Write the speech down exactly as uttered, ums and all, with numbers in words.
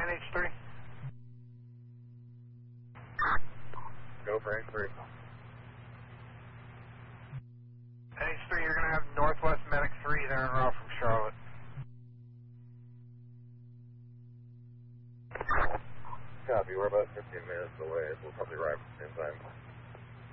N H three. Go for N H three. N H three, you're going to have Northwest Medic three there en route from Charlotte. Copy, we're about fifteen minutes away, so we'll probably arrive in time.